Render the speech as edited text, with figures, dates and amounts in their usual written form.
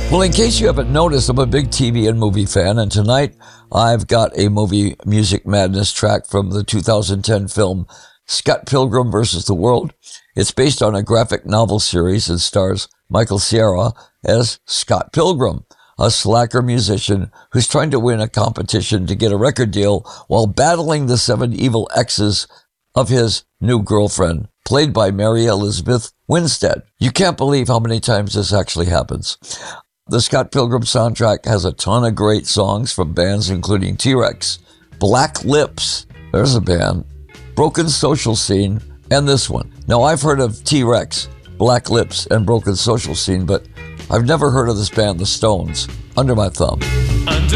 Well, in case you haven't noticed, I'm a big TV and movie fan, and tonight I've got a movie Music Madness track from the 2010 film Scott Pilgrim vs. the World. It's based on a graphic novel series and stars Michael Cera as Scott Pilgrim, a slacker musician who's trying to win a competition to get a record deal while battling the 7 evil exes of his new girlfriend, played by Mary Elizabeth Winstead. You can't believe how many times this actually happens. The Scott Pilgrim soundtrack has a ton of great songs from bands including T-Rex, Black Lips, there's a band, Broken Social Scene, and this one. Now, I've heard of T-Rex, Black Lips, and Broken Social Scene, but I've never heard of this band, The Stones, under my thumb.